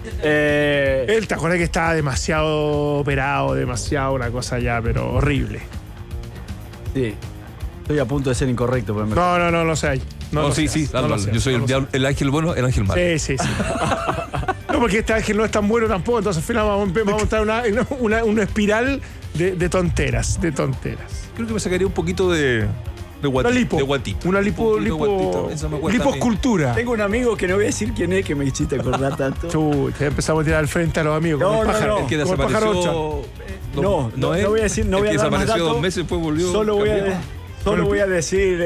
Él, ¿te acuerdas que estaba demasiado operado, demasiado una cosa ya, pero horrible? Sí. Estoy a punto de ser incorrecto. Pero No sé. No, sí, yo soy el ángel bueno, el ángel malo. Sí. No, porque este ángel no es tan bueno tampoco, entonces al final vamos a montar una espiral de tonteras. Creo que me sacaría un poquito de guatito. Una liposcultura. Tengo un amigo que no voy a decir quién es, que me hiciste acordar tanto. Te empezamos a tirar al frente a los amigos. Como el pájaro. El que como el pájaro desapareció. No voy a decir, no voy a dar más datos. 2 meses después volvió. Solo voy a decir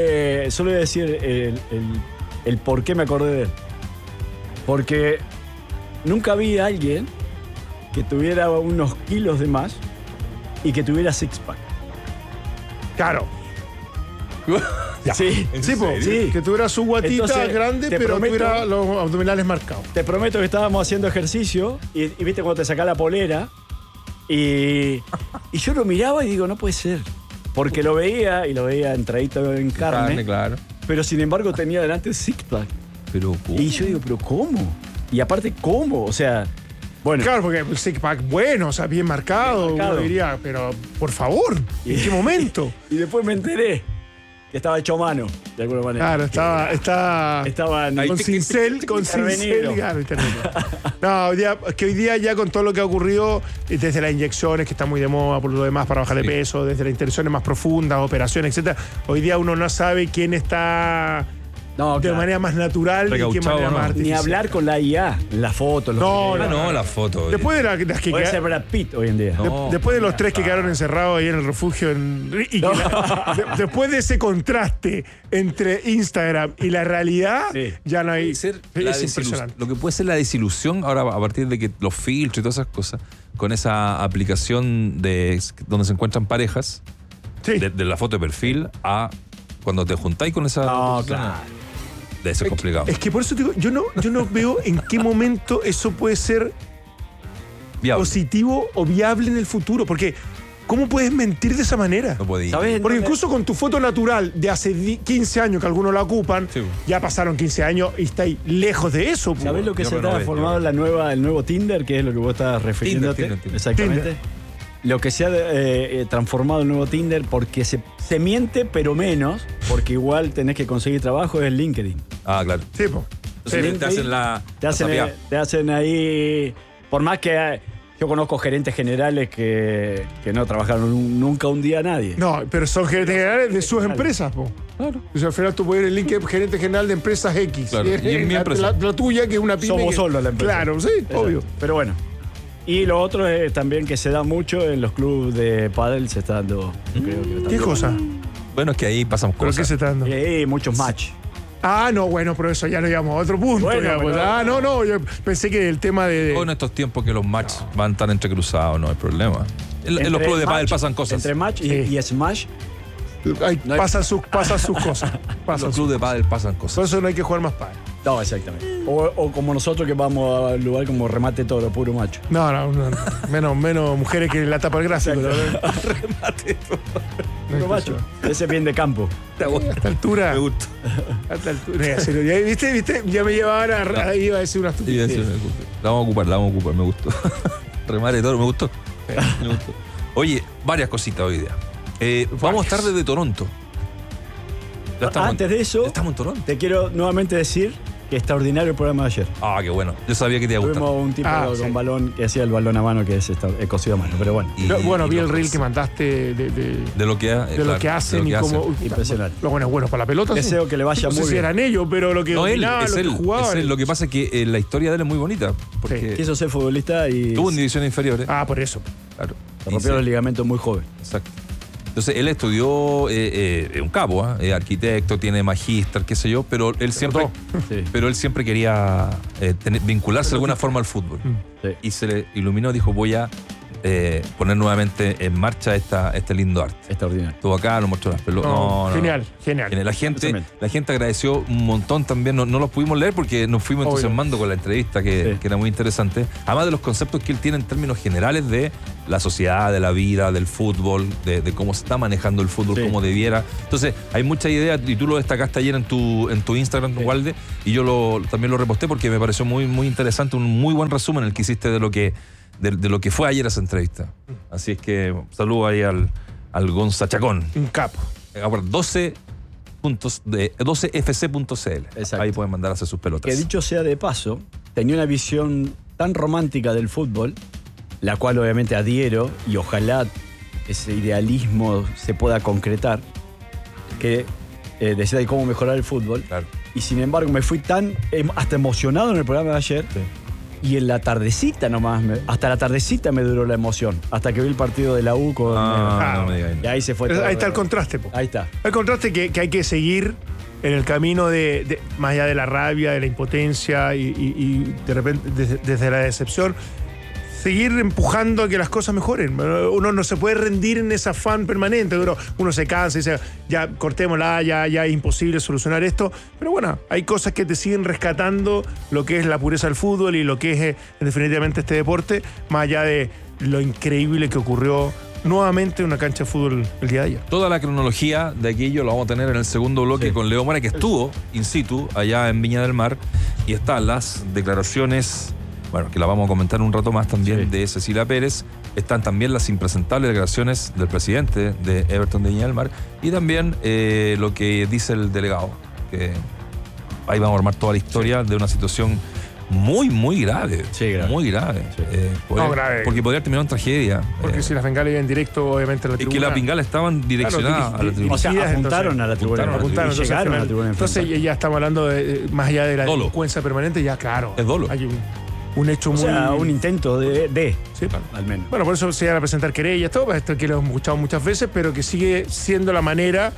el por qué me acordé de él. Porque nunca vi a alguien que tuviera unos kilos de más y que tuviera six-pack. Claro. Sí, sí, que tuviera su guatita Entonces, grande, pero tuviera los abdominales marcados. Te prometo que estábamos haciendo ejercicio y viste cuando te sacás la polera y yo lo miraba y digo, no puede ser. Porque lo veía entradito en carne. Claro. Pero sin embargo tenía delante six-pack. Pero, Y yo digo, ¿pero cómo? Y aparte, ¿cómo? O sea, bueno. Claro, porque el six-pack bueno, o sea, bien marcado, uno diría, pero por favor, ¿en qué momento? Y después me enteré que estaba hecho a mano, de alguna manera. Claro, estaba con cincel, claro, intervenido. No, hoy día ya con todo lo que ha ocurrido, desde las inyecciones, que están muy de moda por lo demás para bajar de peso, desde las intervenciones más profundas, operaciones, etcétera, hoy día uno no sabe quién está de manera más natural y quién de manera más artificial. Ni hablar con la IA, la foto. La foto. Después de las que puede ser Brad Pitt hoy en día. Después de los 3 que quedaron encerrados ahí en el refugio. Después de ese contraste entre Instagram y la realidad, ya no hay. Es impresionante. Lo que puede ser la desilusión ahora a partir de que los filtros y todas esas cosas, con esa aplicación donde se encuentran parejas, de la foto de perfil a cuando te juntáis con esa. Claro. Debe ser complicado. Es que por eso te digo, yo no veo en qué momento eso puede ser viable, positivo o viable en el futuro. Porque, ¿cómo puedes mentir de esa manera? No podía. Porque incluso con tu foto natural de hace 15 años que algunos la ocupan, ya pasaron 15 años y estáis lejos de eso. ¿Sabés lo que se ha transformado el nuevo Tinder, que es lo que vos estás refiriéndote? Tinder. Exactamente. Tinder. Lo que se ha transformado el nuevo Tinder, porque se miente, pero menos, porque igual tenés que conseguir trabajo, es LinkedIn. Ah, claro. Sí, pues. Te hacen ahí. Por más que yo conozco gerentes generales que no trabajaron nunca un día a nadie. No, pero son gerentes generales de sus empresas, po. Claro. O sea, al final tú puedes ir en LinkedIn gerente general de empresas X. Claro. Y en mi empresa. La tuya, que es una pyme. Somos solos la empresa. Claro, sí, obvio. Pero bueno. Y lo otro es también que se da mucho en los clubes de pádel, se está dando. ¿Qué cosa? Bueno, es que ahí pasan ¿Pero cosas. qué se está dando? Muchos match. No, bueno, pero eso ya lo llevamos a otro punto. Bueno, no, yo pensé que el tema de. En estos tiempos que los matches van tan entrecruzados, no hay problema. En los clubes de pádel pasan cosas. Entre match y smash. Pasan sus cosas. En los clubes de pádel pasan Por cosas. eso no hay que jugar más pádel. No, exactamente. O como nosotros que vamos al lugar como remate todo, puro macho. No. Menos mujeres que la tapa el gráfico. Remate todo. Puro macho. Ese bien de campo. A esta altura. Me gusta. A esta altura. ¿Viste? Ya me llevaban iba a decir una estupidez. La vamos a ocupar, me gustó. Remate todo, me gustó. Oye, varias cositas hoy día. Vamos a estar desde Toronto. Antes de eso, estamos en Toronto. Te quiero nuevamente decir que extraordinario el programa de ayer. Ah, qué bueno. Yo sabía que te iba a gustar. Tuvimos un tipo con balón que hacía el balón a mano, que es cosido a mano, pero bueno. Vi el reel que mandaste de lo que hacen y cómo. Impresionante. Lo bueno para la pelota. Deseo que le vaya muy bien. No sé si eran ellos, pero lo que dominaban, lo que jugaban. Lo que pasa es que la historia de él es muy bonita. Porque quiso ser futbolista y. Tuvo en divisiones inferiores. Por eso. Claro. Se rompió los ligamentos muy joven. Exacto. Entonces, él estudió un capo, arquitecto, tiene magíster, qué sé yo, pero él siempre quería vincularse de alguna forma al fútbol. Sí. Y se le iluminó, dijo, voy a poner nuevamente en marcha este lindo arte. Extraordinario. Estuvo acá, nos mostró las pelotas. Genial. La gente agradeció un montón también. No los pudimos leer porque nos fuimos entusiasmando con la entrevista, que era muy interesante. Además de los conceptos que él tiene en términos generales de la sociedad, de la vida, del fútbol, de cómo se está manejando el fútbol, cómo debiera. Entonces, hay muchas ideas y tú lo destacaste ayer en tu Instagram, Walde, y yo también lo reposté porque me pareció muy, muy interesante, un muy buen resumen el que hiciste de lo que fue ayer esa entrevista. Así es que saludo ahí al Gonza Chacón. Un capo. Ahora, 12 puntos de 12fc.cl. Exacto. Ahí pueden mandar a hacer sus pelotas. Que dicho sea de paso, tenía una visión tan romántica del fútbol, la cual obviamente adhiero y ojalá ese idealismo se pueda concretar, que decía de cómo mejorar el fútbol. Claro. Y sin embargo me fui tan hasta emocionado en el programa de ayer. Sí. Y en la tardecita nomás, hasta la tardecita me duró la emoción, hasta que vi el partido de la U con... no me digas. Y ahí se fue todo. Ahí está el contraste. Ahí está. El contraste que hay que seguir en el camino de más allá de la rabia, de la impotencia y de repente desde la decepción, seguir empujando a que las cosas mejoren. Uno no se puede rendir en ese afán permanente. Uno se cansa y dice, ya cortémosla, ya es imposible solucionar esto. Pero bueno, hay cosas que te siguen rescatando lo que es la pureza del fútbol y lo que es definitivamente este deporte, más allá de lo increíble que ocurrió nuevamente en una cancha de fútbol el día de ayer. Toda la cronología de aquello la vamos a tener en el segundo bloque con Leo Mora, que estuvo in situ allá en Viña del Mar, y están las declaraciones, bueno, que la vamos a comentar un rato más también, de Cecilia Pérez. Están también las impresentables declaraciones del presidente de Everton de Viña del Mar, y también lo que dice el delegado, que ahí vamos a armar toda la historia de una situación muy, muy grave. Sí, grave. Muy grave. Sí. Grave. Porque podría terminar en tragedia. Porque si las bengalas iban directo, obviamente, a la tribuna. Es que las bengalas estaban direccionadas a la tribuna. O sea, apuntaron a la tribuna. Apuntaron, Llegaron a la tribuna. Entonces ya estamos hablando de, más allá de la delincuencia permanente, ya claro. Es dolo. Hay un hecho muy... O sea, un intento de sí, al menos. Bueno, por eso se van a presentar querellas, todo esto que lo hemos escuchado muchas veces, pero que sigue siendo la manera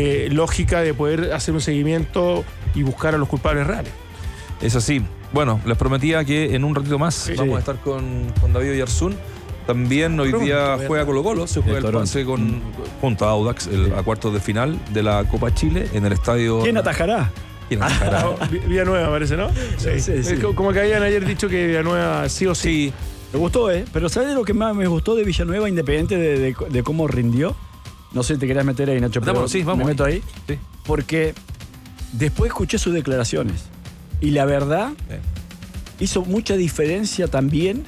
lógica de poder hacer un seguimiento y buscar a los culpables reales. Es así. Bueno, les prometía que en un ratito más vamos a estar con David Oyarzún. También hoy día juega Colo-Colo, se juega el pase junto a Audax a cuartos de final de la Copa Chile en el estadio. ¿Quién atajará? Villanueva parece, ¿no? Sí. Como que habían ayer dicho que Villanueva sí o sí. Me gustó, pero ¿sabes lo que más me gustó de Villanueva, independiente de cómo rindió? No sé si te querías meter ahí, Nacho, pero vamos. Me meto ahí. Sí. Porque después escuché sus declaraciones y la verdad hizo mucha diferencia también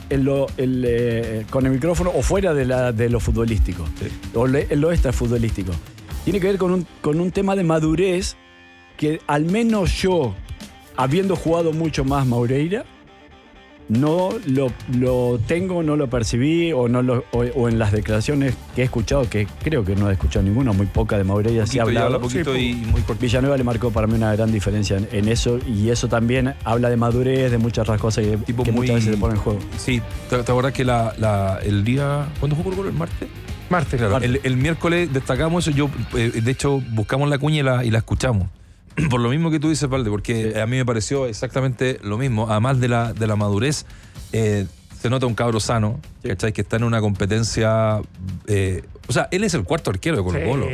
con el micrófono o fuera de lo futbolístico, o en lo extrafutbolístico. Tiene que ver con un tema de madurez que al menos yo, habiendo jugado mucho más Maureira, no lo tengo, no lo percibí o en las declaraciones que he escuchado, que creo que no he escuchado ninguna, muy poca de Maureira sí ha hablado. Y muy cortito. Villanueva le marcó para mí una gran diferencia en eso, y eso también habla de madurez, de muchas otras cosas que muchas veces le ponen en juego. Sí, ¿te acordás que el día... ¿Cuándo jugó Colo-Colo? ¿El martes? Martes, claro. Martes. El miércoles destacamos eso. De hecho, buscamos la cuña y la escuchamos. Por lo mismo que tú dices, Valde, porque a mí me pareció exactamente lo mismo. Además de la madurez, se nota un cabro sano, ¿cachai? Que está en una competencia... o sea, él es el cuarto arquero de Colo-Colo.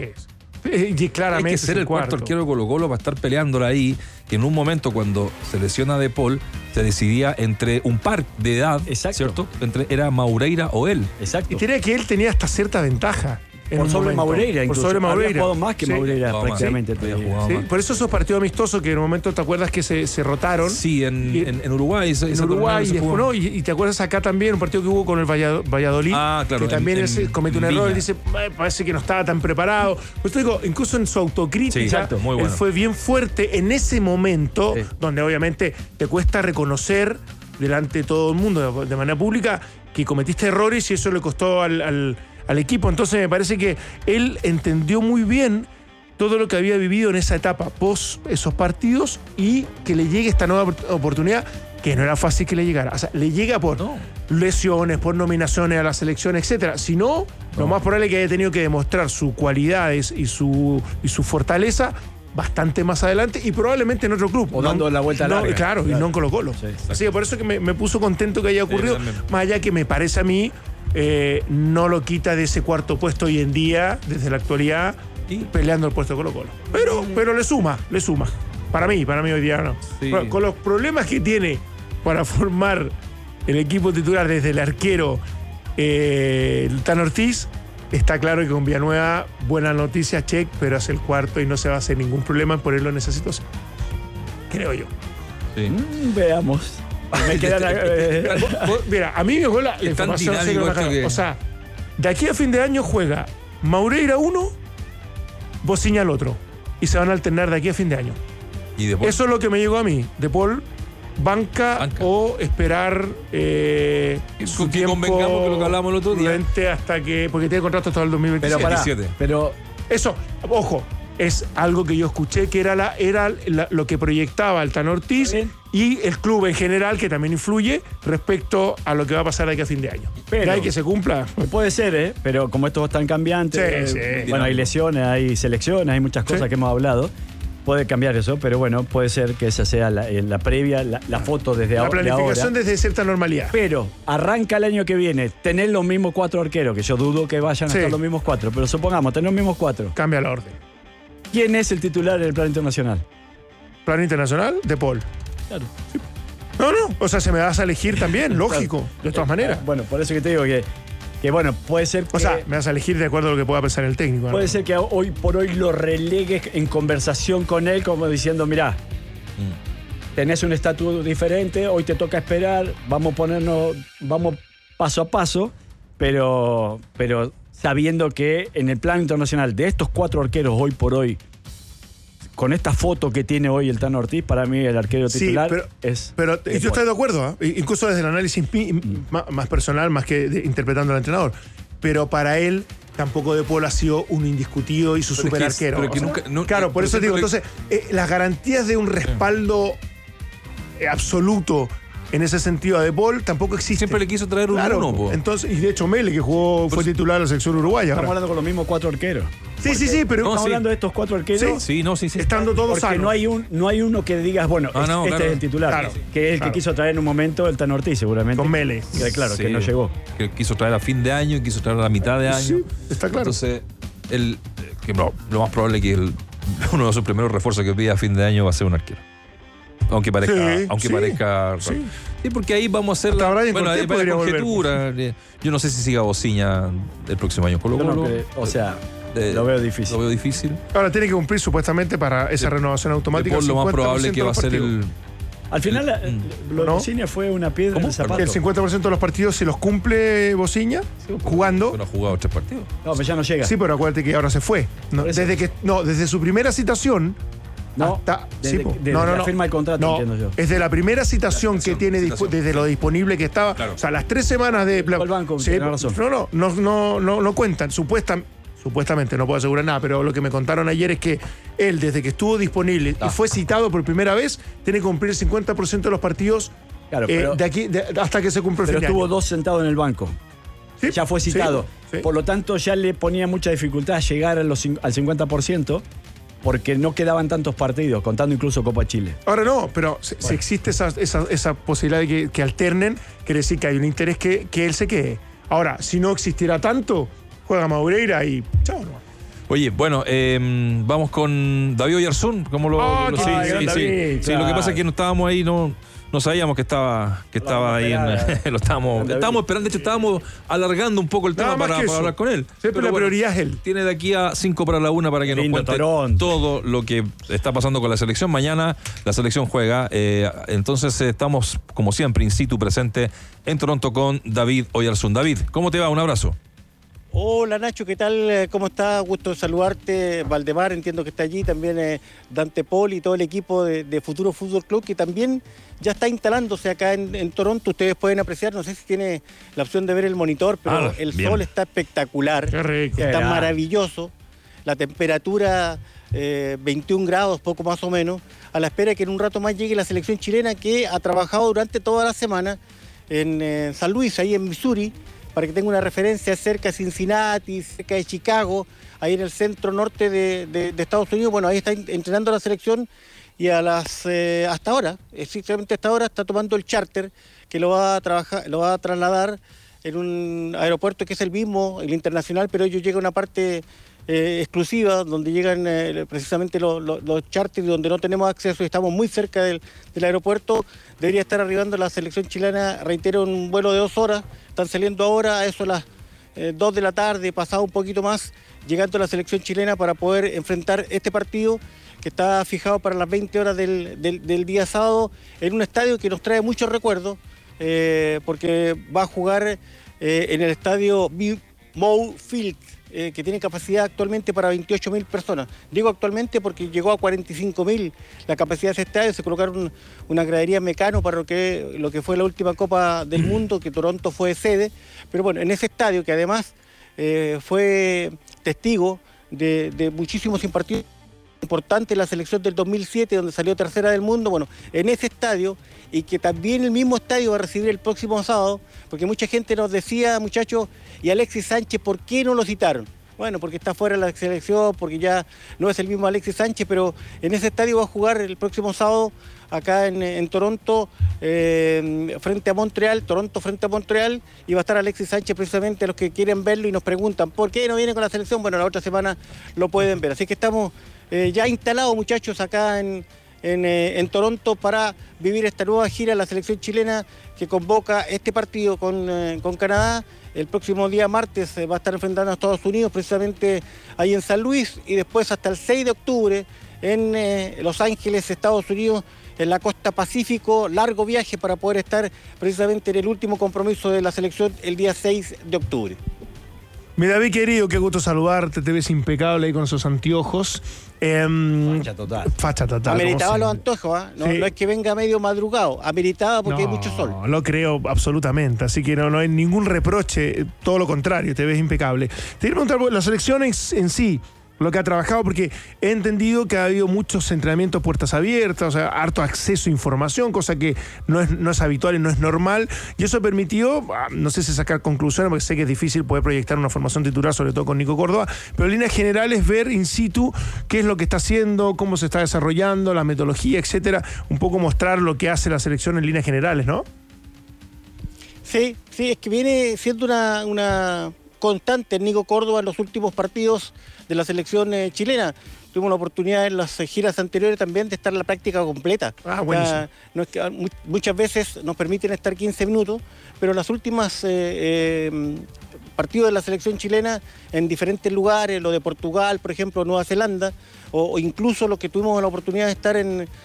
Y claramente hay que ser el cuarto arquero de Colo-Colo para estar peleándola ahí, que en un momento cuando se lesiona De Paul, se decidía entre un par de edad, ¿cierto? Era Maureira o él. Exacto. Y tenía que él tenía hasta cierta ventaja. Por sobre Maureira, incluso. Por sobre Maureira. Había jugado más que Maureira, prácticamente. Por eso esos partidos amistosos que en un momento, ¿te acuerdas que se rotaron? Sí, en Uruguay. En Uruguay y después no. Y te acuerdas acá también, un partido que hubo con el Valladolid. Claro. Que también comete un error y dice, parece que no estaba tan preparado. Pues te digo, incluso en su autocrítica, muy bueno. Él fue bien fuerte en ese momento, donde obviamente te cuesta reconocer delante de todo el mundo, de manera pública, que cometiste errores y eso le costó al equipo. Entonces me parece que él entendió muy bien todo lo que había vivido en esa etapa post esos partidos y que le llegue esta nueva oportunidad, que no era fácil que le llegara. O sea, le llega por lesiones, por nominaciones a la selección, etcétera. Si no, lo más probable es que haya tenido que demostrar sus cualidades y su fortaleza bastante más adelante y probablemente en otro club. O dando la vuelta larga. Claro, y no en Colo-Colo. Así que por eso que me puso contento que haya ocurrido, más allá que me parece a mí no lo quita de ese cuarto puesto hoy en día, desde la actualidad, y peleando el puesto de Colo-Colo. Pero le suma. Para mí hoy día no. Sí. Con los problemas que tiene para formar el equipo titular desde el arquero el Tan Ortiz, está claro que con Villanueva, buena noticia, check, pero es el cuarto y no se va a hacer ningún problema en ponerlo en esa situación. Creo yo. Sí. Veamos. Me Mira, a mí me juega la información. O sea, de aquí a fin de año juega Maureira 1, Bociña el otro. Y se van a alternar de aquí a fin de año. ¿Y de eso es lo que me llegó a mí. De Paul, banca. O esperar su tiempo. Convengamos que lo que hablamos el otro día. Hasta que, porque tiene contrato hasta el 2027. Pero eso, ojo, es algo que yo escuché que era lo que proyectaba el Tan Ortiz y el club en general, que también influye respecto a lo que va a pasar de aquí a fin de año. Pero hay que se cumpla. Puede ser, pero como esto es tan cambiante, bueno, hay lesiones, hay selecciones, hay muchas cosas que hemos hablado. Puede cambiar eso, pero bueno, puede ser que esa sea la previa, la foto desde ahora. La planificación desde cierta normalidad. Pero arranca el año que viene, tener los mismos 4 arqueros, que yo dudo que vayan a estar los mismos 4, pero supongamos, tener los mismos 4. Cambia la orden. ¿Quién es el titular del Plan Internacional? ¿Plan Internacional? De Paul. Claro. Sí. No, o sea, se me vas a elegir también, lógico, de todas maneras. Bueno, por eso que te digo que bueno, puede ser que... O sea, me vas a elegir de acuerdo a lo que pueda pensar el técnico. Puede ser que hoy por hoy lo relegues en conversación con él, como diciendo, mirá, tenés un estatus diferente, hoy te toca esperar, vamos paso a paso, pero sabiendo que en el plano internacional de estos 4 arqueros hoy por hoy, con esta foto que tiene hoy el Tan Ortiz, para mí el arquero titular es... Pero yo estoy de acuerdo, incluso desde el análisis más personal, más que interpretando al entrenador. Pero para él, tampoco De Paul ha sido un indiscutido y su super arquero. Claro, por eso digo, entonces, las garantías de un respaldo absoluto en ese sentido a De Paul tampoco existe. Siempre le quiso traer un uno. Entonces, y de hecho Mele, que fue titular de la selección uruguaya. Estamos hablando con los mismos 4 arqueros. Sí, pero estamos hablando de estos 4 arqueros. Sí. Estando todos sanos. Porque no hay uno que digas, bueno, este es el titular. Claro, que es el que quiso traer en un momento el Tan Ortiz, seguramente. Con Mele. Claro, que no llegó. Que quiso traer a fin de año y quiso traer a la mitad de año. Sí, está claro. Entonces, lo más probable es que uno de sus primeros refuerzos que pida a fin de año va a ser un arquero. Aunque parezca. Sí, porque ahí vamos a hacer hay conjetura. Yo no sé si siga Bociña el próximo año. Lo veo difícil. Ahora tiene que cumplir supuestamente para esa renovación automática. Por lo más probable que va a ser el... Al final, lo de Bociña fue una piedra en el zapato. El 50% de los partidos se los cumple Bociña jugando. Pero ha jugado 3 partidos. No, pero ya no llega. Sí, pero acuérdate que ahora se fue. Desde su primera citación. Desde la firma del contrato, entiendo yo. Es de la primera citación que tiene, desde lo disponible que estaba. Claro. O sea, las 3 semanas de... El banco, tiene razón. No cuentan. Supuestamente, no puedo asegurar nada, pero lo que me contaron ayer es que él, desde que estuvo disponible y fue citado por primera vez, tiene que cumplir el 50% de los partidos de aquí hasta que se cumple el fin de año. Pero estuvo 2 sentados en el banco. ¿Sí? Ya fue citado. Sí. Por lo tanto, ya le ponía mucha dificultad llegar al 50%. Porque no quedaban tantos partidos, contando incluso Copa Chile. Ahora no, pero si existe esa posibilidad de que alternen, quiere decir que hay un interés que él se quede. Ahora, si no existiera tanto, juega Maureira y chao. Oye, bueno, vamos con David Oyarzún. ¿Cómo lo sí, lo que pasa es que no estábamos ahí, no sabíamos que estaba ahí. Lo estábamos esperando. De hecho, estábamos alargando un poco el tema para hablar con él. Sí, pero la prioridad es él. Tiene de aquí a 5 para la 1 para que nos cuente todo lo que está pasando con la selección. Mañana la selección juega. Entonces estamos, como siempre, in situ presente en Toronto con David Oyarzún. David, ¿cómo te va? Un abrazo. Hola Nacho, ¿qué tal? ¿Cómo estás? Gusto saludarte. Valdemar, entiendo que está allí, también Dante Paul y todo el equipo de Futuro Fútbol Club, que también ya está instalándose acá en Toronto. Ustedes pueden apreciar, no sé si tiene la opción de ver el monitor, pero el sol está espectacular, está maravilloso. La temperatura 21 grados, poco más o menos, a la espera de que en un rato más llegue la selección chilena, que ha trabajado durante toda la semana en San Luis, ahí en Missouri, para que tenga una referencia, cerca de Cincinnati, cerca de Chicago, ahí en el centro norte de Estados Unidos. Bueno, ahí está entrenando la selección y hasta ahora está tomando el charter que lo va a trasladar en un aeropuerto que es el mismo, el internacional, pero ellos llegan a una parte exclusiva, donde llegan precisamente los charters, donde no tenemos acceso y estamos muy cerca del aeropuerto. Debería estar arribando la selección chilena, reitero, en un vuelo de 2 horas. Están saliendo ahora, a eso a las 2 de la tarde, pasado un poquito más, llegando a la selección chilena para poder enfrentar este partido que está fijado para las 20 horas del día sábado, en un estadio que nos trae muchos recuerdos, porque va a jugar en el estadio BMO Field, que tiene capacidad actualmente para 28.000 personas. Digo actualmente porque llegó a 45.000 la capacidad de ese estadio. Se colocaron una gradería Mecano para lo que fue la última Copa del Mundo, que Toronto fue sede. Pero bueno, en ese estadio, que además fue testigo de muchísimos partidos importantes, la selección del 2007, donde salió tercera del mundo, bueno, en ese estadio, y que también el mismo estadio va a recibir el próximo sábado, porque mucha gente nos decía, muchachos, y Alexis Sánchez, ¿por qué no lo citaron? Bueno, porque está fuera de la selección, porque ya no es el mismo Alexis Sánchez, pero en ese estadio va a jugar el próximo sábado, acá en Toronto, frente a Montreal, Toronto frente a Montreal, y va a estar Alexis Sánchez precisamente. Los que quieren verlo y nos preguntan, ¿por qué no viene con la selección? Bueno, la otra semana lo pueden ver. Así que estamos ya instalados, muchachos, acá en Toronto para vivir esta nueva gira de la selección chilena que convoca este partido con Canadá. El próximo día martes va a estar enfrentando a Estados Unidos, precisamente ahí en San Luis, y después hasta el 6 de octubre en Los Ángeles, Estados Unidos, en la costa Pacífico. Largo viaje para poder estar precisamente en el último compromiso de la selección el día 6 de octubre. Mi David querido, qué gusto saludarte, te ves impecable ahí con esos anteojos. Facha total. Facha total. Ameritaba los anteojos, ¿eh? No, sí. No es que venga medio madrugado, ameritaba porque hay mucho sol. No, lo creo absolutamente, así que no hay ningún reproche, todo lo contrario, te ves impecable. Te quiero preguntar, la selección en sí, lo que ha trabajado, porque he entendido que ha habido muchos entrenamientos puertas abiertas, o sea, harto acceso a información, cosa que no es habitual y no es normal, y eso permitió, no sé si sacar conclusiones, porque sé que es difícil poder proyectar una formación titular, sobre todo con Nico Córdoba, pero en líneas generales ver in situ qué es lo que está haciendo, cómo se está desarrollando, la metodología, etcétera, un poco mostrar lo que hace la selección en líneas generales, ¿no? Sí, es que viene siendo una constante en Nico Córdoba en los últimos partidos de la selección chilena. Tuvimos la oportunidad en las giras anteriores también de estar en la práctica completa. Buenísimo. No es que muchas veces nos permiten estar 15 minutos, pero las últimas partidos de la selección chilena en diferentes lugares, lo de Portugal, por ejemplo, Nueva Zelanda, o incluso los que tuvimos la oportunidad de estar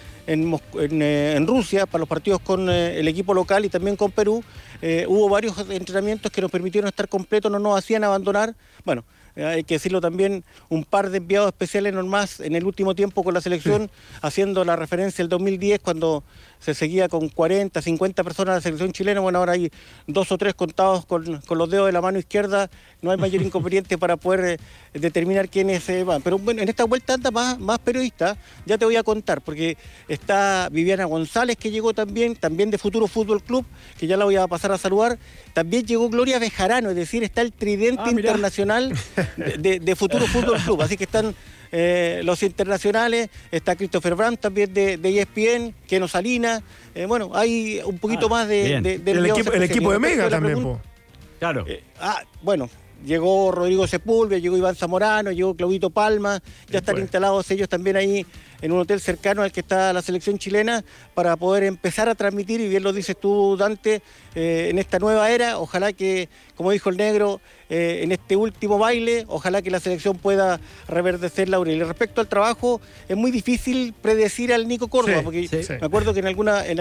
en Rusia para los partidos con el equipo local y también con Perú, hubo varios entrenamientos que nos permitieron estar completos, no nos hacían abandonar. Bueno, hay que decirlo también, un par de enviados especiales nomás en el último tiempo con la selección, haciendo la referencia al 2010, cuando se seguía con 40, 50 personas en la selección chilena. Bueno, ahora hay 2 o 3 contados con los dedos de la mano izquierda. No hay mayor inconveniente para poder determinar quiénes van. Pero bueno, en esta vuelta anda más periodista, ya te voy a contar, porque está Viviana González, que llegó también de Futuro Fútbol Club, que ya la voy a pasar a saludar. También llegó Gloria Bejarano, es decir, está el tridente internacional de Futuro Fútbol Club. Así que están los internacionales, está Christopher Brandt también de ESPN, Keno Salinas. Bueno, hay un poquito más de el equipo de Mega también, po. Claro. Bueno, llegó Rodrigo Sepúlveda, llegó Iván Zamorano, llegó Claudito Palma, ya están instalados ellos también ahí en un hotel cercano al que está la selección chilena para poder empezar a transmitir, y bien lo dices tú, Dante, en esta nueva era. Ojalá que, como dijo el negro, en este último baile, ojalá que la selección pueda reverdecer laurel. Y respecto al trabajo, es muy difícil predecir al Nico Córdoba, porque me acuerdo que en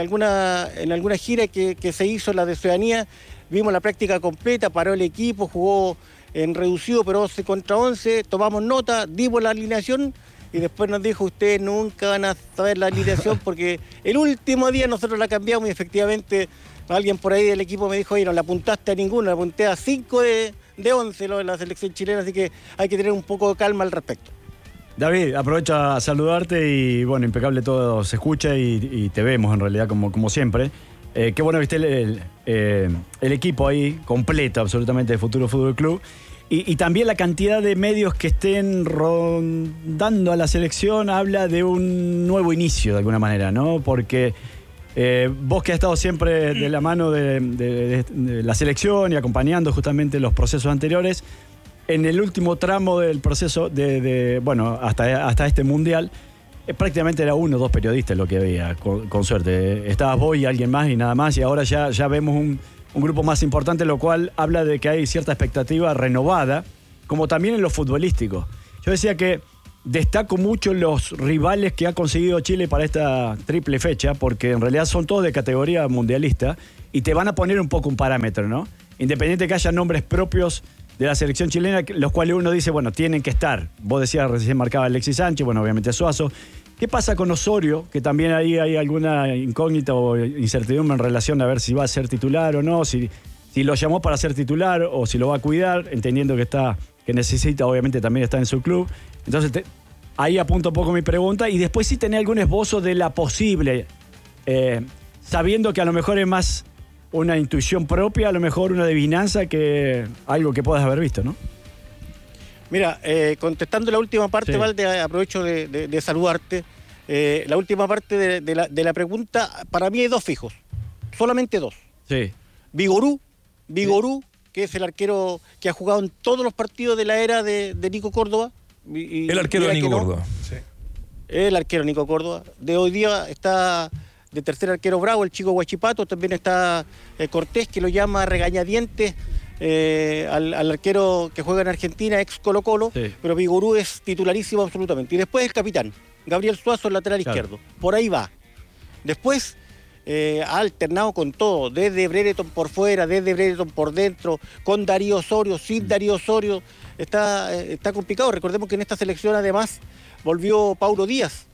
alguna gira que se hizo, la de Oceanía, vimos la práctica completa, paró el equipo, jugó en reducido, pero 11 contra 11, tomamos nota, dimos la alineación, y después nos dijo, ustedes nunca van a saber la alineación porque el último día nosotros la cambiamos, y efectivamente alguien por ahí del equipo me dijo, oye, no le apuntaste a ninguno, le apunté a 5 de 11 lo de la selección chilena, así que hay que tener un poco de calma al respecto. David, aprovecho a saludarte y bueno, impecable todo, se escucha y te vemos en realidad como siempre. Qué bueno que esté el equipo ahí completo absolutamente de Futuro Fútbol Club. Y también la cantidad de medios que estén rondando a la selección habla de un nuevo inicio de alguna manera, ¿no? Porque Vos que has estado siempre de la mano de la selección y acompañando justamente los procesos anteriores, en el último tramo del proceso bueno, hasta este mundial, prácticamente era 1 o 2 periodistas lo que había, con suerte. Estabas vos y alguien más y nada más, y ahora ya vemos un grupo más importante, lo cual habla de que hay cierta expectativa renovada, como también en lo futbolístico. Yo decía que destaco mucho los rivales que ha conseguido Chile para esta triple fecha, porque en realidad son todos de categoría mundialista y te van a poner un poco un parámetro, ¿no? Independiente que haya nombres propios de la selección chilena, los cuales uno dice, bueno, tienen que estar. Vos decías, recién marcaba Alexis Sánchez, bueno, obviamente Suazo. ¿Qué pasa con Osorio? Que también ahí hay alguna incógnita o incertidumbre en relación a ver si va a ser titular o no, si lo llamó para ser titular o si lo va a cuidar, entendiendo que necesita, obviamente también está en su club. Entonces, ahí apunto un poco mi pregunta. Y después sí tener algún esbozo de la posible, sabiendo que a lo mejor es más una intuición propia, a lo mejor una adivinanza, que algo que puedas haber visto, ¿no? Mira, contestando la última parte, sí. Valde, aprovecho de saludarte. La última parte de la pregunta, para mí hay 2 fijos, solamente 2. Sí. Vigorú, que es el arquero que ha jugado en todos los partidos de la era de Nico Córdoba. El arquero de Nico Córdoba. Sí. El arquero Nico Córdoba. De hoy día está de tercer arquero Bravo, el chico Huachipato. También está Cortés, que lo llama regañadientes al arquero que juega en Argentina, ex Colo-Colo. Sí. Pero Vigorú es titularísimo absolutamente. Y después el capitán, Gabriel Suazo, el lateral izquierdo. Por ahí va. Después ha alternado con todo, desde Brereton por fuera, desde Brereton por dentro, con Darío Osorio, sin Darío Osorio. Está complicado. Recordemos que en esta selección además volvió Paulo Díaz,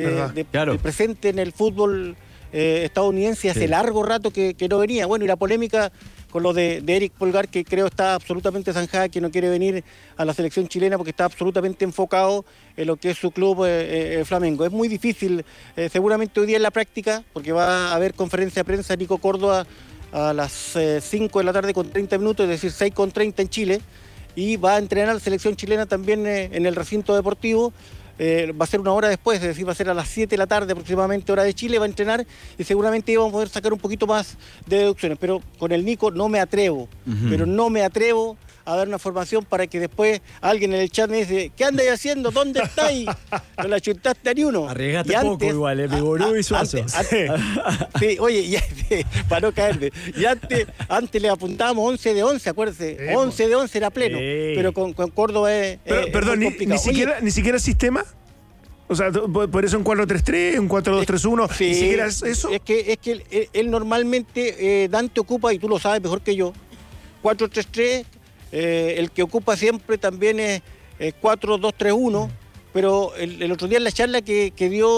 de presente en el fútbol estadounidense hace largo rato que no venía. Bueno, y la polémica con lo de Eric Polgar, que creo está absolutamente zanjada, que no quiere venir a la selección chilena porque está absolutamente enfocado en lo que es su club Flamengo. Es muy difícil, seguramente hoy día en la práctica, porque va a haber conferencia de prensa Nico Córdoba a las 5 de la tarde con 30 minutos, es decir, 6 con 30 en Chile, y va a entrenar a la selección chilena también en el recinto deportivo. Va a ser 1 hora después, es decir, va a ser a las 7 de la tarde aproximadamente, hora de Chile, va a entrenar y seguramente íbamos a poder sacar un poquito más de deducciones, pero con el Nico no me atrevo, pero no me atrevo a dar una formación para que después alguien en el chat me dice, ¿qué andáis haciendo? ¿Dónde estáis? No la chutaste a ni uno. Arriesgaste poco igual, Vigorú y Suazo. Sí, oye, para no caerme, y antes le apuntábamos 11 de 11, acuérdese, 11 de 11 era pleno, pero con Córdoba perdón, ni siquiera sistema. O sea, por eso un 4-3-3, un 4-2-3-1, sí, ni siquiera eso. Es que él normalmente, Dante ocupa, y tú lo sabes mejor que yo, 4-3-3, el que ocupa siempre también es 4-2-3-1, pero el otro día en la charla que dio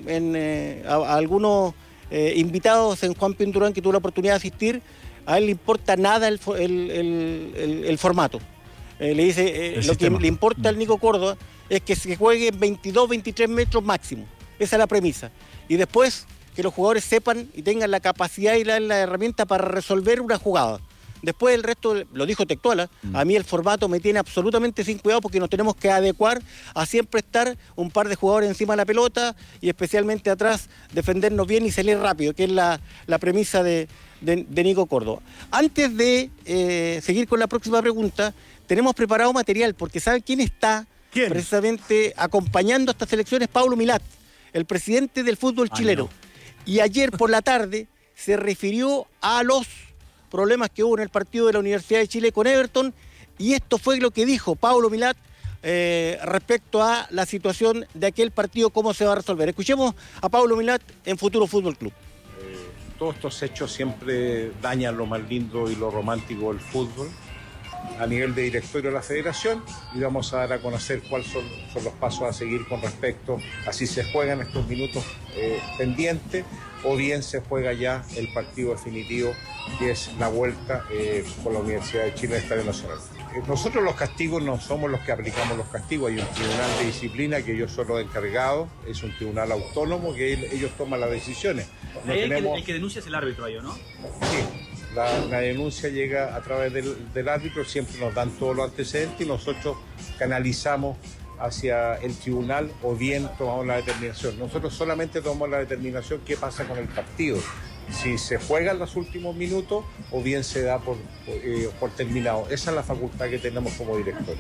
a algunos invitados en Juan Pindurán, que tuvo la oportunidad de asistir, a él le importa nada el formato. Le dice, lo que le importa al Nico Córdoba es que se juegue en 22, 23 metros máximo. Esa es la premisa. Y después que los jugadores sepan y tengan la capacidad y la herramienta para resolver una jugada. Después el resto, lo dijo Textuala, a mí el formato me tiene absolutamente sin cuidado porque nos tenemos que adecuar a siempre estar un par de jugadores encima de la pelota y especialmente atrás defendernos bien y salir rápido, que es la premisa de Nico Córdoba. Antes de seguir con la próxima pregunta, tenemos preparado material porque ¿sabe quién está precisamente acompañando a estas elecciones? Paulo Milat, el presidente del fútbol chileno. No. Y ayer por la tarde se refirió a los problemas que hubo en el partido de la Universidad de Chile con Everton, y esto fue lo que dijo Paulo Milat respecto a la situación de aquel partido, cómo se va a resolver. Escuchemos a Paulo Milat en Futuro Fútbol Club. Todos estos hechos siempre dañan lo más lindo y lo romántico del fútbol a nivel de directorio de la federación, y vamos a dar a conocer cuáles son los pasos a seguir con respecto a si se juegan estos minutos pendientes o bien se juega ya el partido definitivo, que es la vuelta por la Universidad de Chile al Estadio Nacional. Nosotros los castigos no somos los que aplicamos los castigos, hay un tribunal de disciplina que yo soy encargado, es un tribunal autónomo que ellos toman las decisiones. El que denuncia es el árbitro ahí, ¿no? Sí. La denuncia llega a través del árbitro, siempre nos dan todos los antecedentes y nosotros canalizamos hacia el tribunal o bien tomamos la determinación. Nosotros solamente tomamos la determinación qué pasa con el partido, si se juega en los últimos minutos o bien se da por terminado. Esa es la facultad que tenemos como directorio.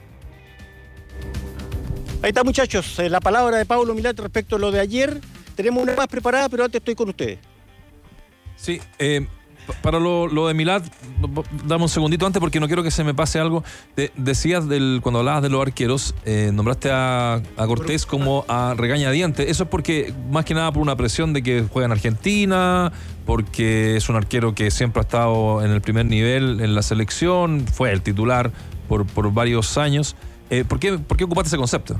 Ahí está, muchachos, la palabra de Pablo Milat respecto a lo de ayer. Tenemos una más preparada, pero antes estoy con ustedes. Sí, para lo de Milat, dame un segundito antes porque no quiero que se me pase algo. Decías cuando hablabas de los arqueros, nombraste a Cortés como a regañadientes. Eso es porque, más que nada, por una presión de que juega en Argentina, porque es un arquero que siempre ha estado en el primer nivel en la selección, fue el titular por varios años. ¿Por qué ocupaste ese concepto?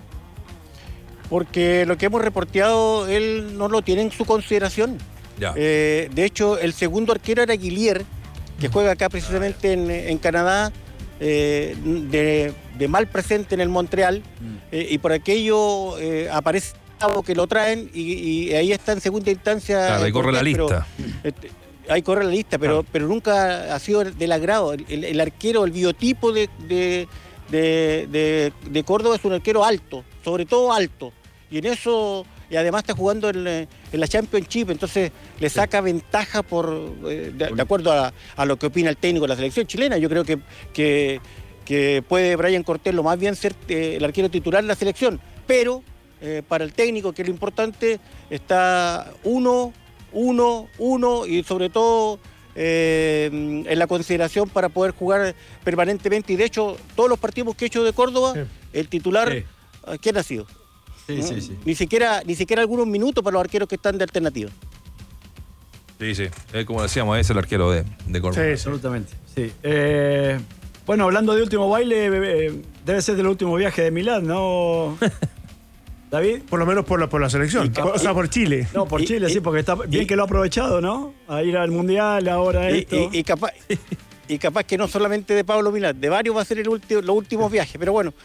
Porque lo que hemos reporteado, él no lo tiene en su consideración. De hecho, el segundo arquero era Guillier, que juega acá precisamente en Canadá, de mal presente en el Montreal, y por aquello aparece que lo traen y ahí está en segunda instancia. Claro, ahí corre la lista. Ahí corre la lista, pero nunca ha sido del agrado. El arquero, el biotipo de Córdoba es un arquero alto, sobre todo alto, y en eso, y además está jugando en la Championship, entonces le saca ventaja de acuerdo a lo que opina el técnico de la selección chilena. Yo creo que puede Brian Cortés lo más bien ser el arquero titular de la selección, pero para el técnico, que es lo importante, está uno y sobre todo en la consideración para poder jugar permanentemente. Y de hecho, todos los partidos que he hecho de Córdoba, el titular, ¿quién ha sido? Sí. Ni siquiera algunos minutos para los arqueros que están de alternativa. Sí. Como decíamos, es el arquero de Córdoba. Sí, absolutamente. Sí. Bueno, hablando de último baile, debe ser del último viaje de Milán, ¿no? David. Por lo menos por la selección. O sea, por Chile. No, por Chile, sí, porque está bien que lo ha aprovechado, ¿no? A ir al Mundial, ahora esto. Y capaz que no solamente de Pablo Milán, de varios va a ser los últimos viajes. Pero bueno,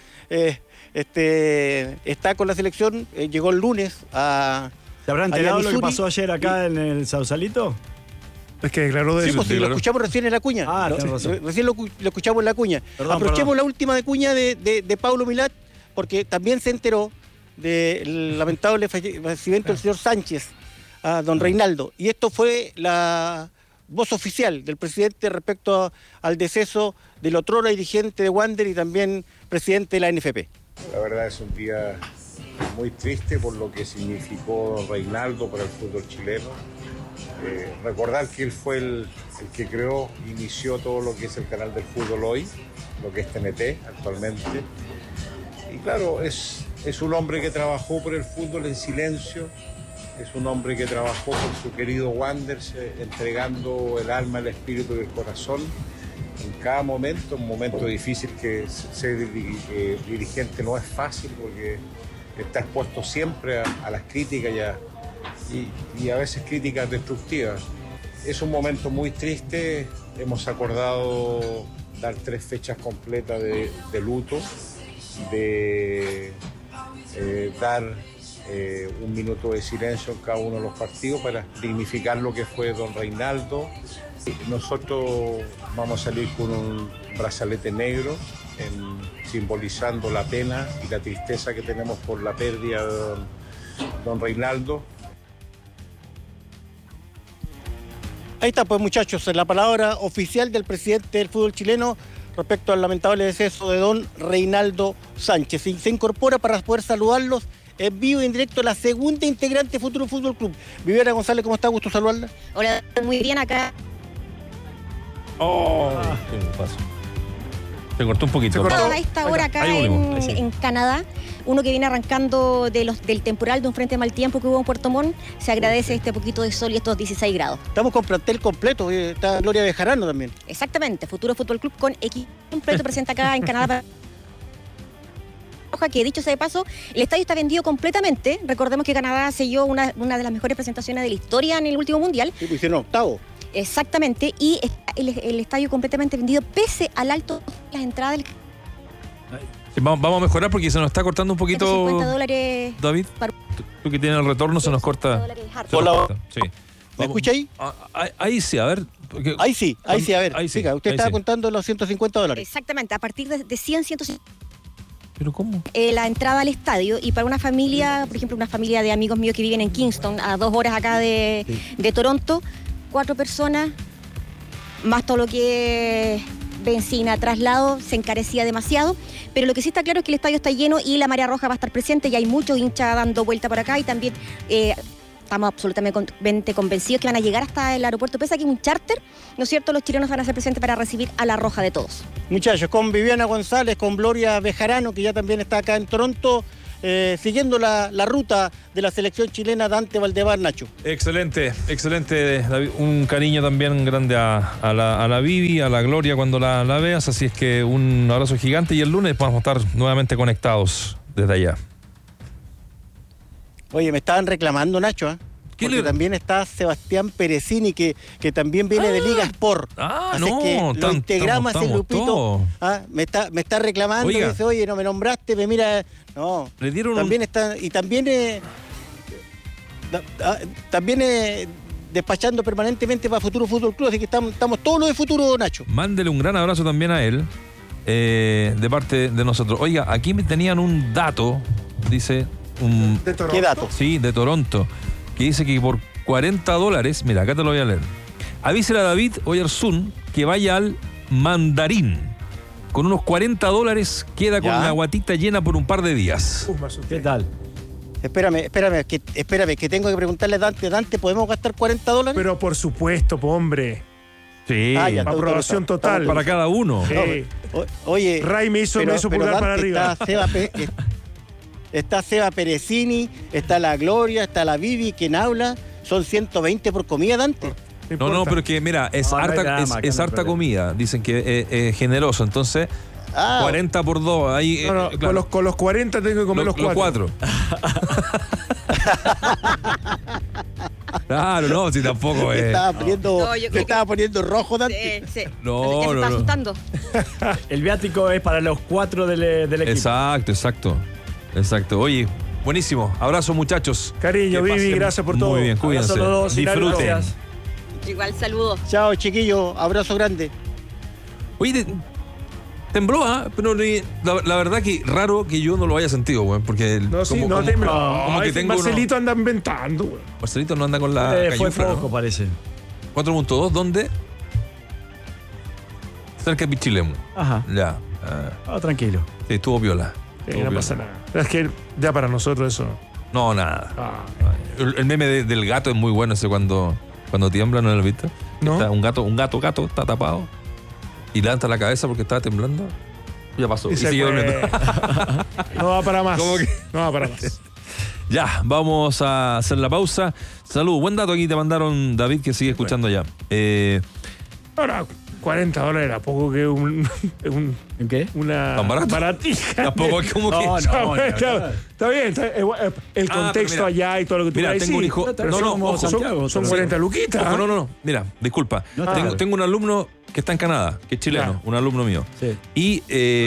está con la selección, llegó el lunes a... ¿Se habrá enterado lo que pasó ayer acá en el Sausalito? Es que declaró de... Sí, pues lo escuchamos recién en la cuña. Recién lo escuchamos en la cuña. Aprovechemos la última de cuña de Pablo Milán, porque también se enteró del lamentable fallecimiento del señor Sánchez, a don Reinaldo. Y esto fue la voz oficial del presidente respecto al deceso del otrora dirigente de Wander y también presidente de la NFP. La verdad es un día muy triste por lo que significó don Reinaldo para el fútbol chileno. Recordar que él fue el que creó, inició todo lo que es el canal del fútbol hoy, lo que es TNT actualmente. Y claro, es un hombre que trabajó por el fútbol en silencio, es un hombre que trabajó por su querido Wanderers, entregando el alma, el espíritu y el corazón en cada momento, un momento difícil, que ser dirigente no es fácil porque está expuesto siempre a las críticas y a veces críticas destructivas. Es un momento muy triste, hemos acordado dar 3 fechas completas de luto, de dar un minuto de silencio en cada uno de los partidos para dignificar lo que fue don Reinaldo. Nosotros vamos a salir con un brazalete negro simbolizando la pena y la tristeza que tenemos por la pérdida de don Reinaldo. Ahí está, pues, muchachos, la palabra oficial del presidente del fútbol chileno respecto al lamentable deceso de don Reinaldo Sánchez. Y se incorpora para poder saludarlos en vivo y en directo la segunda integrante de Futuro Fútbol Club. Viviana González, ¿cómo está? Gusto saludarla. Hola, muy bien acá. ¿Qué pasó? Se cortó un poquito. A esta hora acá en Canadá, uno que viene arrancando del temporal de un frente de mal tiempo que hubo en Puerto Montt, se agradece este poquito de sol y estos 16 grados. Estamos con plantel completo, está Gloria Bejarano también. Exactamente, Futuro Fútbol Club con equipo completo presenta acá en Canadá. Que dicho sea de paso, el estadio está vendido completamente. Recordemos que Canadá selló una de las mejores presentaciones de la historia en el último mundial. Sí, pues hicieron octavo. Exactamente, y el estadio completamente vendido pese al alto de las entradas del... Sí, vamos a mejorar porque se nos está cortando un poquito. $50, David, tú que tienes el retorno, se nos corta. Hola. Sí. ¿Me escucha ahí? Ahí sí, a ver. Ahí sí, a ver. Ahí sí, usted estaba contando los $150. Exactamente, a partir de 100, 150. ¿Pero cómo? La entrada al estadio, y para una familia, por ejemplo, una familia de amigos míos que viven en Kingston, a 2 horas acá de Toronto, 4 personas, más todo lo que es benzina, traslado, se encarecía demasiado. Pero lo que sí está claro es que el estadio está lleno y la marea roja va a estar presente, y hay muchos hinchas dando vuelta por acá, y también estamos absolutamente convencidos que van a llegar hasta el aeropuerto. Pese a que es un charter, ¿no es cierto? Los chilenos van a ser presentes para recibir a la roja de todos. Muchachos, con Viviana González, con Gloria Bejarano, que ya también está acá en Toronto, siguiendo la ruta de la selección chilena, Dante Valdemar, Nacho. Excelente, David. Un cariño también grande a la Vivi, a la Gloria cuando la veas, así es que un abrazo gigante, y el lunes vamos a estar nuevamente conectados desde allá. Oye, me estaban reclamando, Nacho, porque también está Sebastián Perezini, que también viene de Liga Sport. Así que lo integramos a ese grupito. Me está reclamando, me dice, oye, no me nombraste, me mira. No, le dieron también está, y también despachando permanentemente para Futuro Fútbol Club, así que estamos todos los de Futuro, Nacho. Mándele un gran abrazo también a él, de parte de nosotros. Oiga, aquí me tenían un dato, dice... ¿De Toronto? ¿Qué dato? Sí, de Toronto, que dice que por $40, mira, acá te lo voy a leer. Avísele a David Oyarzún que vaya al Mandarín. Con unos $40 queda con la guatita llena por un par de días. ¿Qué tal? Espérame, que tengo que preguntarle a Dante. Dante, ¿podemos gastar $40? Pero por supuesto, hombre. Sí, aprobación total. Para cada uno. Sí. Oye, Ray me hizo pulgar para arriba. Está Seba Perezini, está la Gloria, está la Vivi, quien habla. Son 120 por comida, Dante. No, pero es que mira, es harta comida. Dicen que es generoso, entonces 40 por 2. Ahí, claro. Con los 40 tengo que comer los 4. Claro, no, si tampoco es. Estaba poniendo rojo, Dante. Sí. No, se está asustando. El viático es para los 4 del equipo. Exacto. Oye, buenísimo. Abrazo, muchachos. Cariño, Vivi, gracias por todo. Muy bien, cuídense. Abrazo a los dos. Disfruten. Igual, saludos. Chao, chiquillos. Abrazo grande. Oye, tembló, pero la verdad que raro que yo no lo haya sentido, güey, porque no tembló. Como que tengo Marcelito anda inventando, güey. Marcelito no anda con la fue poco, ¿no? Parece. 4.2, ¿dónde? Cerca de Pichilemu. Ajá. Ya. Tranquilo. Sí, estuvo viola. No pasa nada. Es que ya para nosotros eso. No, nada. El meme del gato es muy bueno, ese cuando tiembla, ¿no lo has visto? No. Está un gato está tapado y levanta la cabeza porque estaba temblando. Ya pasó. Y sigue durmiendo. No va para más. ¿Cómo que? No va para más. Ya, vamos a hacer la pausa. Salud, buen dato aquí te mandaron, David, que sigue escuchando ya. Ahora, $40 era poco que ¿qué? Una baratija. Tampoco es como que... No, está bien. El contexto allá y todo lo que tú mira, tengo un hijo... Son 40 luquitas. No. Mira, disculpa. Tengo un alumno que está en Canadá, que es chileno, un alumno mío. Sí. Y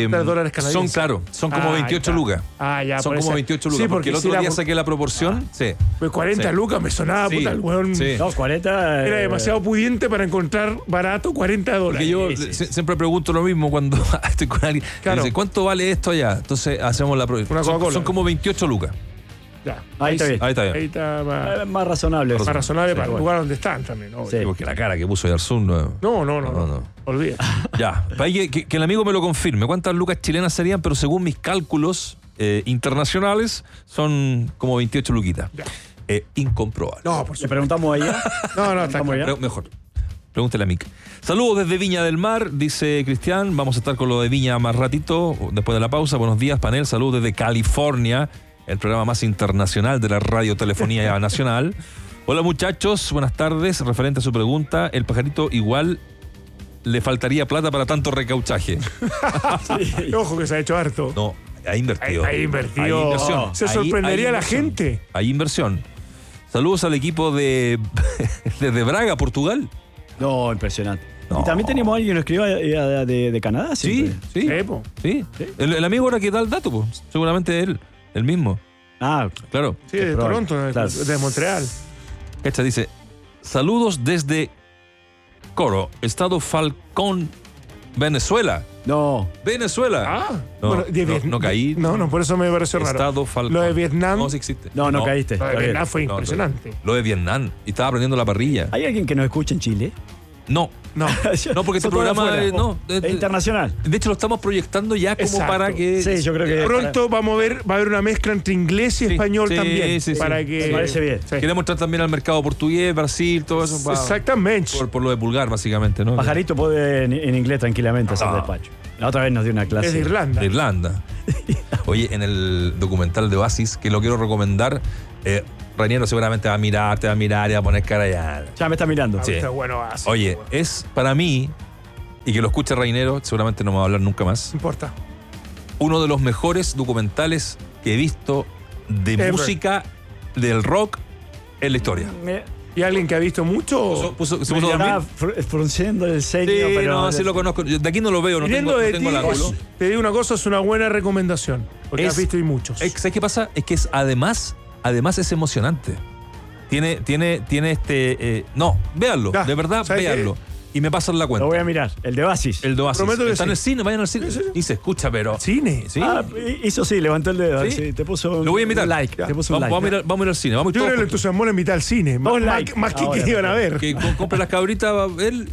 son como 28 lucas. Son como 28 lucas, porque el otro día saqué la proporción. Sí. Pues 40 lucas me sonaba, puta, el weón. Sí. No, 40... Era demasiado pudiente para encontrar barato $40. Porque yo siempre pregunto lo mismo cuando estoy con alguien. Claro. Dice, ¿cuánto vale esto allá? Entonces hacemos la prueba. Son como 28 lucas. Ya. Ahí está bien. Ahí está más razonable. Más razonable para el lugar donde están también. Sí, porque la cara que puso Oyarzún no. Olvida. Ya, para que el amigo me lo confirme. ¿Cuántas lucas chilenas serían? Pero según mis cálculos internacionales, son como 28 luquitas. Incomprobable. No, por supuesto. ¿Le preguntamos a ella? No, está claro. Mejor. Pregúntele a Mick. Saludos desde Viña del Mar, dice Cristian. Vamos a estar con lo de Viña más ratito, después de la pausa. Buenos días, panel. Saludos desde California, el programa más internacional de la radiotelefonía nacional. Hola, muchachos. Buenas tardes. Referente a su pregunta, el pajarito igual le faltaría plata para tanto recauchaje. Sí. Ojo que se ha hecho harto. No, ha invertido. Hay inversión. Se sorprendería la gente. Hay inversión. Saludos al equipo desde Braga, Portugal. No, impresionante. No. Y también tenemos a alguien que nos escriba de Canadá. Sí. El amigo ahora que da el dato, pues. Seguramente él, el mismo. Claro. Sí, de Toronto, de Montreal. Esta dice, saludos desde Coro, estado Falcón Venezuela. No. Venezuela. No caí. No, por eso me pareció raro. Estado Falcón. Lo de Vietnam. No, sí existe. No caíste. Lo de Vietnam fue impresionante. Lo de Vietnam. Y estaba aprendiendo la parrilla. ¿Hay alguien que nos escucha en Chile? No, porque este programa es internacional. De hecho, lo estamos proyectando ya como para que. Sí, yo creo que pronto va a haber una mezcla entre inglés y español también. Para que. Me parece bien. Sí. Queremos entrar también al mercado portugués, Brasil, todo eso. Exactamente. Por lo de Pulgar, básicamente, ¿no? Pajarito puede en inglés tranquilamente hacer despacho. La otra vez nos dio una clase. Es de Irlanda. De Irlanda. Oye, en el documental de Oasis, que lo quiero recomendar, Rainiero seguramente te va a mirar y va a poner cara ya. Ya me está mirando. Sí. Está bueno, Oasis. Oye, es para mí, y que lo escuche Rainiero, seguramente no me va a hablar nunca más. No importa. Uno de los mejores documentales que he visto de música del rock en la historia. ¿Y alguien que ha visto mucho? Se puso a dormir. Frunciendo el ceño, sí, pero no, sí lo conozco. De aquí no lo veo, no tengo el ángulo. Te digo una cosa, es una buena recomendación. Porque has visto y muchos. ¿Sabes qué pasa? Es que además es emocionante. Tiene no, véanlo, de verdad, véanlo. Y me pasan la cuenta. Lo voy a mirar. El de Oasis. El de Oasis. Prometo que está en el cine, vayan al cine. Y se escucha, pero. ¿Cine? Sí. Hizo sí, levantó el dedo. ¿Sí? Sí, te puso lo voy a invitar. Un like. Te puso un like. Vamos a ir al cine. Vamos yo creo que le entusiasmó la invitar al cine. Más que iban a ver. Que compre las cabritas él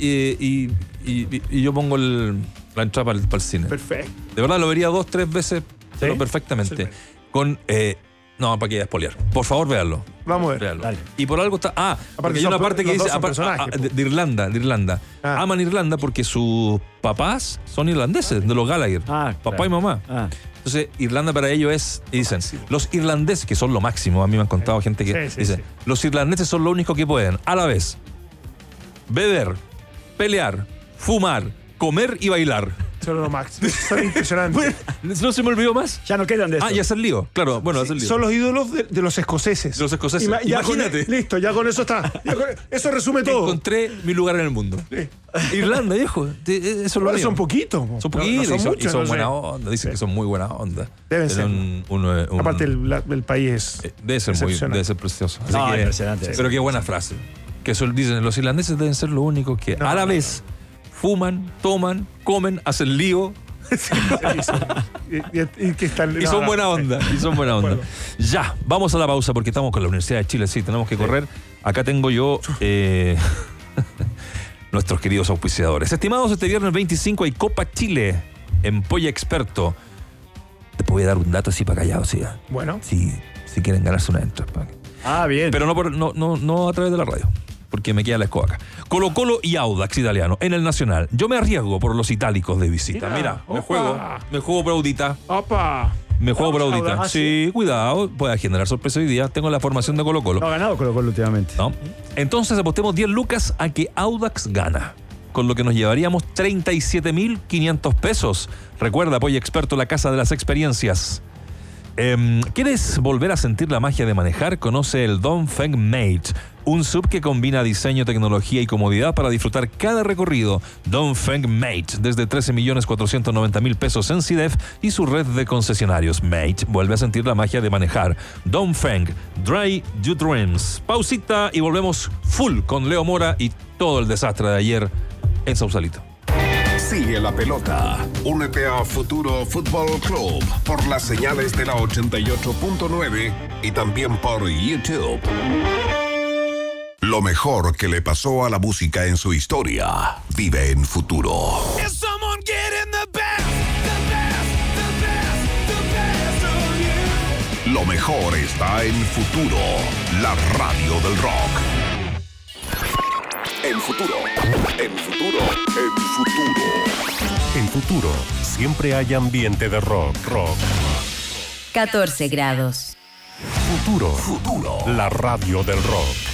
y yo pongo la entrada para el cine. Perfecto. De verdad, lo vería 2-3 veces, pero perfectamente. Sí. Con. No, para que spoilear. Por favor, véanlo. Vamos a ver. Véanlo. Y por algo está. Porque hay una parte que dice. De Irlanda. Aman Irlanda porque sus papás son irlandeses, de los Gallagher. Papá y mamá. Entonces, Irlanda para ellos es. Y dicen, los irlandeses, que son lo máximo. A mí me han contado gente que dice: los irlandeses son lo único que pueden, a la vez, beber, pelear, fumar, comer y bailar. Son lo máximo. Son impresionantes. No se me olvidó más. Ya no quedan de eso. Y hacer lío. Claro, bueno, hacer lío. Son los ídolos de los escoceses. De los escoceses. Imagínate. Listo, ya con eso está. Eso resume todo. Encontré mi lugar en el mundo. Sí. Irlanda, viejo. Eso lo son poquitos. Son poquitos. Y son buena onda. Dicen que son muy buena onda. Deben ser. Aparte, el país debe ser precioso. Así que, impresionante. Pero qué buena frase. Que dicen, los irlandeses deben ser los únicos que a la vez fuman, toman, comen, hacen lío. Y son buena onda. Bueno. Ya, vamos a la pausa porque estamos con la Universidad de Chile. Sí, tenemos que correr. Acá tengo yo nuestros queridos auspiciadores. Estimados, este viernes 25 hay Copa Chile en Polla Experto. Te voy a dar un dato así para callado, ¿sí? Bueno. Si quieren ganarse una entrada. Bien. Pero no a través de la radio, porque me queda la escoba acá. Colo-Colo y Audax Italiano en el Nacional. Yo me arriesgo por los itálicos de visita. Mira, me juego por Audita. ¡Opa! Me juego por Audita. Sí, cuidado, puede generar sorpresa hoy día. Tengo la formación de Colo-Colo. No ha ganado Colo-Colo últimamente. No. Entonces apostemos 10 lucas a que Audax gana, con lo que nos llevaríamos 37.500 pesos. Recuerda, Apoya Experto, la casa de las experiencias. ¿Quieres volver a sentir la magia de manejar? Conoce el Dongfeng Mate, un sub que combina diseño, tecnología y comodidad para disfrutar cada recorrido. Dongfeng Mate, desde 13.490.000 pesos en CIDEF y su red de concesionarios. Mate, vuelve a sentir la magia de manejar. Dongfeng, Dry Your Dreams. Pausita y volvemos full con Leo Mora y todo el desastre de ayer en Sausalito. Sigue la pelota. Únete a Futuro Fútbol Club por las señales de la 88.9 y también por YouTube. Lo mejor que le pasó a la música en su historia vive en Futuro. Lo mejor está en Futuro, la radio del rock. En Futuro. En Futuro, siempre hay ambiente de rock. 14 grados. Futuro, la radio del rock.